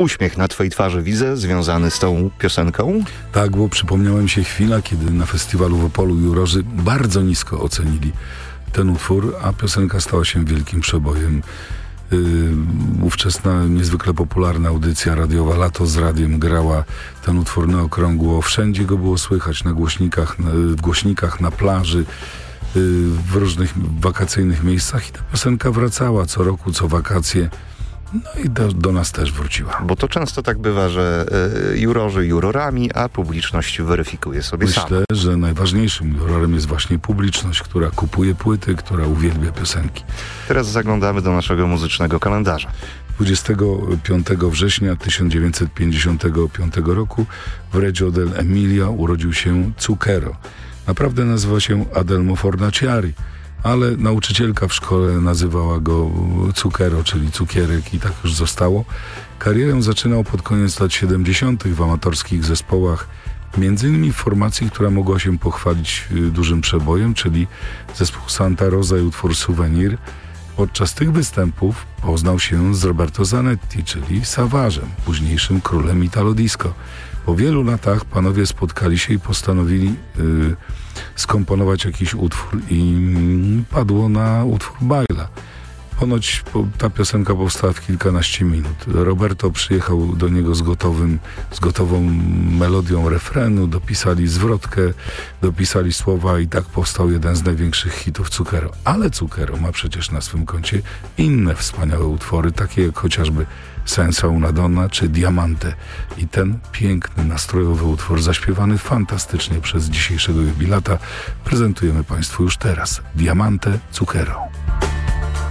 uśmiech na twojej twarzy widzę, związany z tą piosenką. Tak, bo przypomniała mi się chwila, kiedy na festiwalu w Opolu jurorzy bardzo nisko ocenili ten utwór, a piosenka stała się wielkim przebojem. Ówczesna, niezwykle popularna audycja radiowa Lato z Radiem grała ten utwór na okrągło. Wszędzie go było słychać, na głośnikach, w głośnikach, na plaży, w różnych wakacyjnych miejscach i ta piosenka wracała co roku, co wakacje. No i do nas też wróciła. Bo to często tak bywa, że jurorzy jurorami, a publiczność weryfikuje sobie sama. Myślę, że najważniejszym jurorem jest właśnie publiczność, która kupuje płyty, która uwielbia piosenki. Teraz zaglądamy do naszego muzycznego kalendarza. 25 września 1955 roku w Reggio dell'Emilia urodził się Zucchero. Naprawdę nazywa się Adelmo Fornaciari, ale nauczycielka w szkole nazywała go Zucchero, czyli cukierek, i tak już zostało. Karierę zaczynał pod koniec lat 70. w amatorskich zespołach, między innymi w formacji, która mogła się pochwalić dużym przebojem, czyli zespół Santa Rosa i utwór Souvenir. Podczas tych występów poznał się z Roberto Zanetti, czyli Savage'em, późniejszym królem Italo Disco. Po wielu latach panowie spotkali się i postanowili skomponować jakiś utwór i padło na utwór Baila. Ponoć ta piosenka powstała w kilkanaście minut. Roberto przyjechał do niego z gotową melodią refrenu, dopisali zwrotkę, dopisali słowa i tak powstał jeden z największych hitów Zucchero. Ale Zucchero ma przecież na swym koncie inne wspaniałe utwory, takie jak chociażby Senza una donna czy Diamante. I ten piękny, nastrojowy utwór, zaśpiewany fantastycznie przez dzisiejszego jubilata, prezentujemy Państwu już teraz. Diamante, Zucchero.